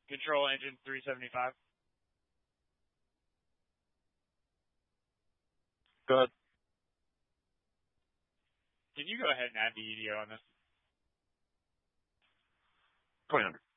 Control engine 375. Go ahead. Can you go ahead and add the EDO on this? 2000.